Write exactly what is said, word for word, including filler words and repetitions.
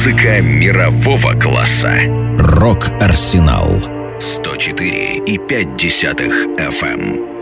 Музыка мирового класса. Рок-Арсенал. сто четыре и пять десятых эф эм.